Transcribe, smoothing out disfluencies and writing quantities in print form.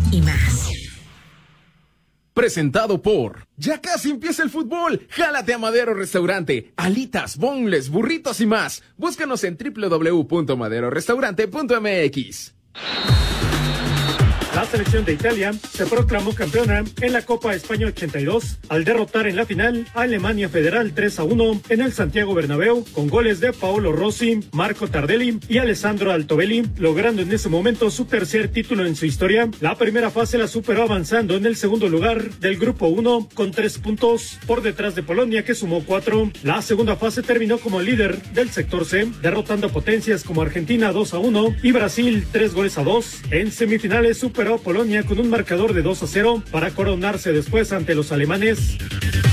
y más. Presentado por... Ya casi empieza el fútbol. Jálate a Madero Restaurante. Alitas, boneless, burritos y más. Búscanos en www.maderorestaurante.mx. La selección de Italia se proclamó campeona en la Copa España 82 al derrotar en la final a Alemania Federal 3-1 en el Santiago Bernabéu con goles de Paolo Rossi, Marco Tardelli y Alessandro Altobelli, logrando en ese momento su tercer título en su historia. La primera fase la superó avanzando en el segundo lugar del grupo 1 con 3 puntos por detrás de Polonia, que sumó 4. La segunda fase terminó como líder del sector C, derrotando a potencias como Argentina 2-1 y Brasil 3-2. En semifinales superó a Polonia con un marcador de 2-0 para coronarse después ante los alemanes.